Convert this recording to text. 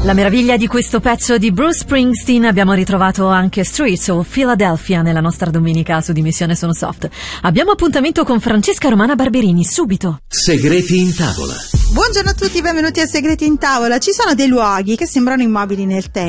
La meraviglia di questo pezzo di Bruce Springsteen, abbiamo ritrovato anche Streets of Philadelphia nella nostra domenica su Dimissione Sono Soft. Abbiamo appuntamento con Francesca Romana Barberini, subito. Segreti in tavola. Buongiorno a tutti, benvenuti a Segreti in tavola. Ci sono dei luoghi che sembrano immobili nel tempo,